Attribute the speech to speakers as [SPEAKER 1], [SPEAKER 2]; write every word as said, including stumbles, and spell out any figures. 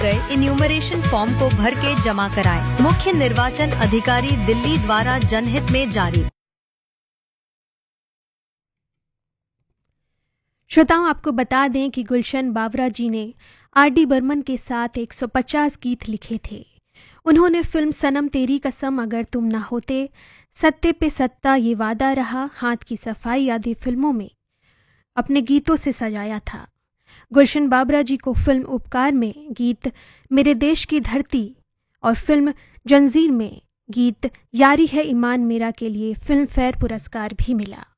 [SPEAKER 1] गए enumeration form को भर के जमा कराएं। मुख्य निर्वाचन अधिकारी दिल्ली द्वारा जनहित में जारी।
[SPEAKER 2] श्रोताओं, आपको बता दें कि गुलशन बावरा जी ने आर डी बर्मन के साथ एक सौ पचास गीत लिखे थे। उन्होंने फिल्म सनम तेरी कसम, अगर तुम ना होते, सत्ते पे सत्ता, ये वादा रहा, हाथ की सफाई आदि फिल्मों में अपने गीतों से सजाया था। गुलशन बावरा जी को फिल्म उपकार में गीत मेरे देश की धरती और फिल्म जंजीर में गीत यारी है ईमान मेरा के लिए फिल्म फेयर पुरस्कार भी मिला।